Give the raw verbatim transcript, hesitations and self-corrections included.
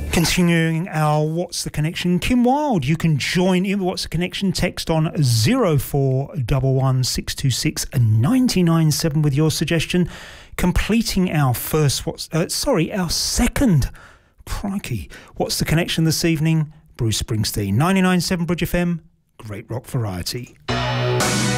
Continuing our What's the Connection, Kim Wilde, you can join in What's the Connection, text on zero four one one six two six nine nine seven with your suggestion. Completing our first, what's uh, sorry, our second, crikey, What's the Connection this evening, Bruce Springsteen, ninety-nine point seven Bridge F M, great rock variety.